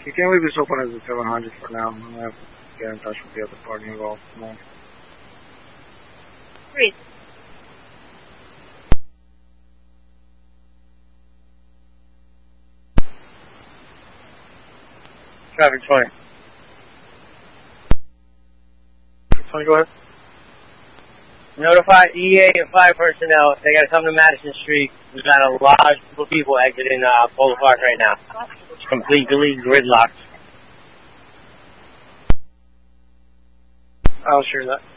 You can leave this open as a 700 for now. I'm going to have to get in touch with the other party involved. More. Great. Traffic 20. 20, go ahead. Notify EA and fire personnel. They gotta come to Madison Street. We've got a large group of people exiting Polo Park right now. It's completely gridlocked. I'll share that.